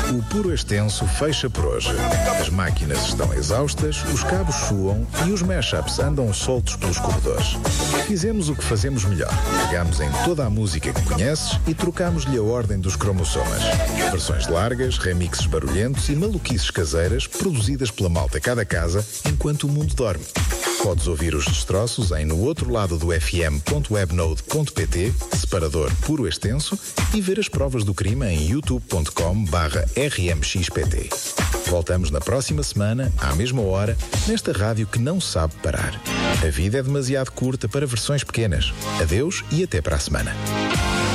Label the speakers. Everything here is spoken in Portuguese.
Speaker 1: O Puro Extenso fecha por hoje. As máquinas estão exaustas, os cabos suam e os mashups andam soltos pelos corredores. Fizemos o que fazemos melhor. Pegámos em toda a música que conheces e trocámos-lhe a ordem dos cromossomas. Versões largas, remixes barulhentos e maluquices caseiras produzidas pela malta cada casa enquanto o mundo dorme. Podes ouvir os destroços em no outro lado do fm.webnode.pt, separador Puro Extenso, e ver as provas do crime em youtube.com/rmxpt. Voltamos na próxima semana, à mesma hora, nesta rádio que não sabe parar. A vida é demasiado curta para versões pequenas. Adeus e até para a semana.